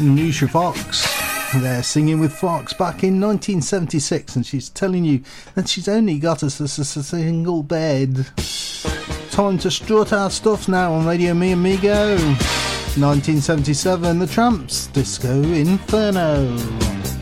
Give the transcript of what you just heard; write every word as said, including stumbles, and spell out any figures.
Lucia Fox. They're singing with Fox back in nineteen seventy-six, and she's telling you that she's only got us a, a, a single bed. Time to strut our stuff now on Radio Me Amigo. nineteen seventy-seven, The Tramps, Disco Inferno.